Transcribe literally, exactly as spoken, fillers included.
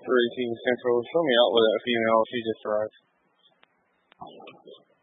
three eighteen Central. Show me out with that female. She just arrived.